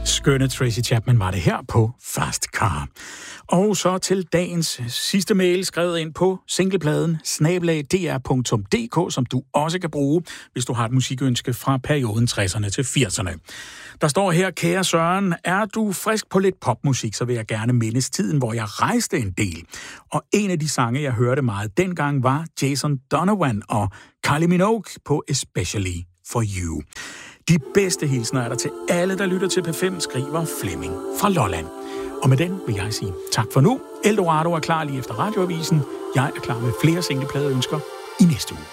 Skønne Tracy Chapman var det her på Fast Car. Og så til dagens sidste mail, skrevet ind på singlepladen @dr.dk, som du også kan bruge, hvis du har et musikønske fra perioden 60'erne til 80'erne. Der står her: kære Søren, er du frisk på lidt popmusik, så vil jeg gerne mindes tiden, hvor jeg rejste en del. Og en af de sange, jeg hørte meget dengang, var Jason Donovan og Kylie Minogue på Especially for You. De bedste hilsner er der til alle, der lytter til P5, skriver Flemming fra Lolland. Og med den vil jeg sige tak for nu. Eldorado er klar lige efter radioavisen. Jeg er klar med flere singlepladeønsker i næste uge.